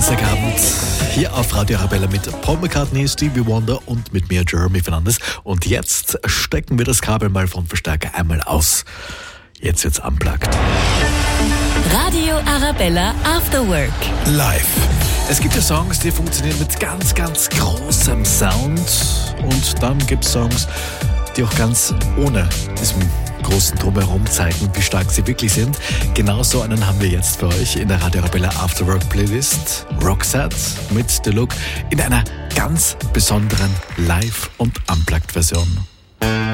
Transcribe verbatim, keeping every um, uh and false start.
Dienstagabend hier auf Radio Arabella mit Paul McCartney, Stevie Wonder und mit mir Jeremy Fernandes. Und jetzt stecken wir das Kabel mal vom Verstärker einmal aus. Jetzt wird's unplugged. Radio Arabella After Work. Live. Es gibt ja Songs, die funktionieren mit ganz, ganz großem Sound. Und dann gibt es Songs, die auch ganz ohne diesem großen Drumherum zeigen, wie stark sie wirklich sind. Genau so einen haben wir jetzt für euch in der Radio Arabella After Work Playlist. Roxette mit The Look in einer ganz besonderen Live- und Unplugged-Version.